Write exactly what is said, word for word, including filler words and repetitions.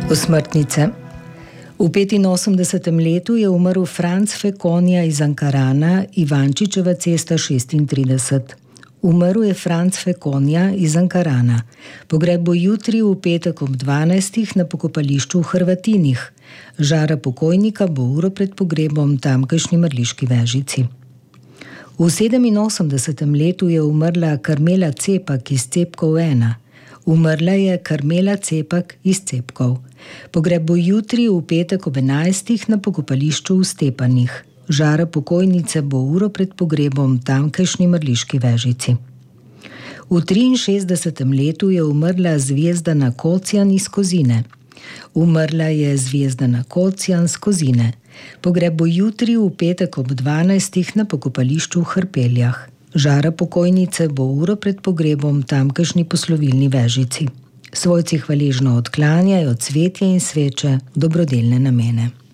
Osmrtnice. V petinosemdesetem letu je umrl Franc Fekonja iz Ankarana, Ivančičeva cesta šestintrideset. Umrl je Franc Fekonja iz Ankarana. Pogreb bo jutri v petek ob dvanajstih na pokopališču v Hrvatinih. Žara pokojnika bo uro pred pogrebom tamkajšnji Mrliški Vežici. V sedeminosemdesetem letu je umrla Karmela Cepak iz Cepkov ena. Umrla je Karmela Cepak iz Cepkov. Pogreb bo jutri v petek ob enajstih na pokopališču v Stepanih. Žara pokojnice bo uro pred pogrebom tamkajšnji Mrliški Vežici. V triinšestdesetem letu je umrla Zvezdana Kocjan iz Kozine. Umrla je Zvezdana Kocjan z Kozine. Pogreb bo jutri v petek ob dvanajstih na pokopališču v Hrpeljah. Žara pokojnice bo uro pred pogrebom tamkajšnji Poslovilni Vežici. Svojci hvaležno odklanjajo cvetje in sveče v dobrodelne namene.